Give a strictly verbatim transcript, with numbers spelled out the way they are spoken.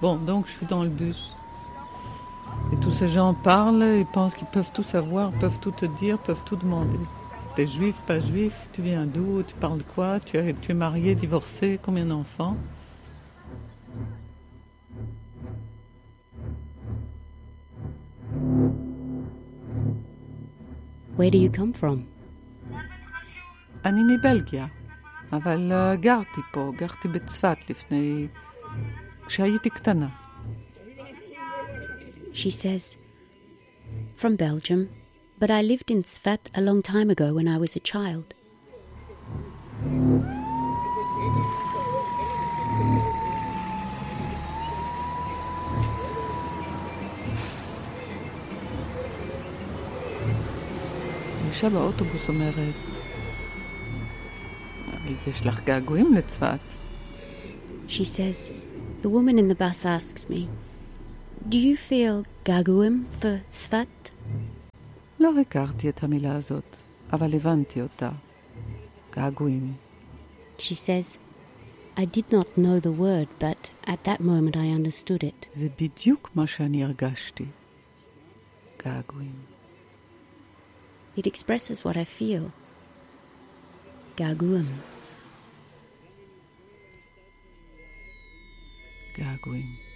Bon, donc je suis dans le bus. Et tous ces gens parlent, ils pensent qu'ils peuvent tout savoir, peuvent tout te dire, peuvent tout demander. T'es juif, pas juif, tu viens d'où, tu parles de quoi, tu es, tu es marié, divorcé, combien d'enfants? Where do you come from? אני מבלגיה, אבל uh, גרתי פה, גרתי בצפת לפני... כשהייתי קטנה. She says, from Belgium, but I lived in Tzfat a long time ago when I was a child. אישה באוטובוס אומרת, יש לך געגועים לצפת? She says, the woman in the bus asks me, do you feel gaguim for Tzfat? לא הכרתי את המילה הזאת, אבל הבנתי אותה. געגועים. She says, I did not know the word, but at that moment I understood it. זה בדיוק מה שאני הרגשתי. געגועים. It expresses what I feel. Gaguim. געגועים.